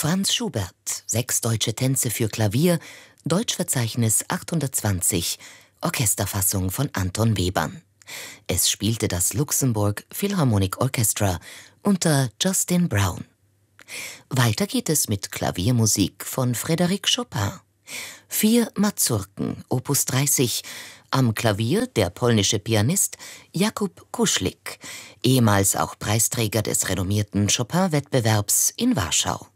Franz Schubert, 6 deutsche Tänze für Klavier, Deutschverzeichnis 820, Orchesterfassung von Anton Webern. Es spielte das Luxemburg Philharmonic Orchestra unter Justin Brown. Weiter geht es mit Klaviermusik von Frédéric Chopin. 4 Mazurken, Opus 30, am Klavier der polnische Pianist Jakub Kuschlik, ehemals auch Preisträger des renommierten Chopin-Wettbewerbs in Warschau.